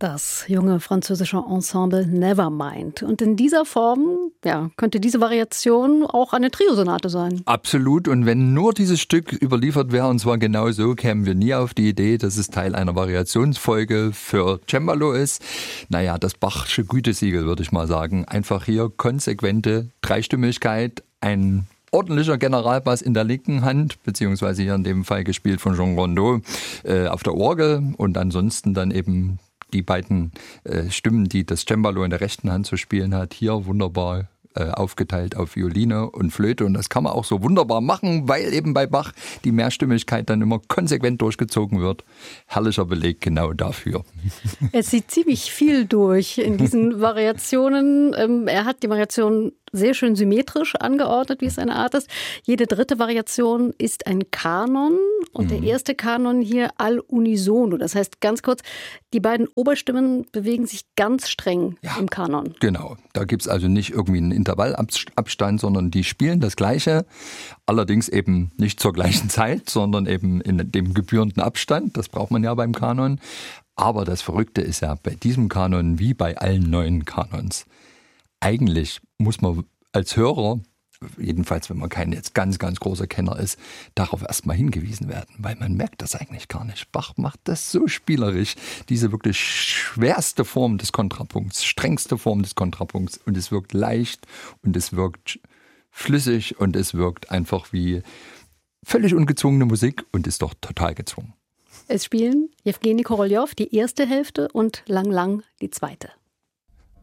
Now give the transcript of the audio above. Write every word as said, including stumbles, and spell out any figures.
Das junge französische Ensemble Nevermind. Und in dieser Form, ja, könnte diese Variation auch eine Triosonate sein. Absolut. Und wenn nur dieses Stück überliefert wäre, und zwar genau so, kämen wir nie auf die Idee, dass es Teil einer Variationsfolge für Cembalo ist. Naja, das Bachsche Gütesiegel, würde ich mal sagen. Einfach hier konsequente Dreistimmigkeit, ein ordentlicher Generalbass in der linken Hand, beziehungsweise hier in dem Fall gespielt von Jean Rondeau äh, auf der Orgel und ansonsten dann eben die beiden äh, Stimmen, die das Cembalo in der rechten Hand zu spielen hat, hier wunderbar äh, aufgeteilt auf Violine und Flöte. Und das kann man auch so wunderbar machen, weil eben bei Bach die Mehrstimmigkeit dann immer konsequent durchgezogen wird. Herrlicher Beleg genau dafür. Es zieht ziemlich viel durch in diesen Variationen. Ähm, er hat die Variation sehr schön symmetrisch angeordnet, wie es eine Art ist. Jede dritte Variation ist ein Kanon und mhm. der erste Kanon hier all unisono. Das heißt ganz kurz, die beiden Oberstimmen bewegen sich ganz streng ja, im Kanon. Genau, da gibt es also nicht irgendwie einen Intervallabstand, sondern die spielen das Gleiche, allerdings eben nicht zur gleichen Zeit, sondern eben in dem gebührenden Abstand. Das braucht man ja beim Kanon. Aber das Verrückte ist ja bei diesem Kanon wie bei allen neuen Kanons. Eigentlich muss man als Hörer, jedenfalls wenn man kein jetzt ganz, ganz großer Kenner ist, darauf erstmal hingewiesen werden, weil man merkt das eigentlich gar nicht. Bach macht das so spielerisch, diese wirklich schwerste Form des Kontrapunkts, strengste Form des Kontrapunkts, und es wirkt leicht und es wirkt flüssig und es wirkt einfach wie völlig ungezwungene Musik und ist doch total gezwungen. Es spielen Jewgeni Koroljow die erste Hälfte und Lang Lang die zweite.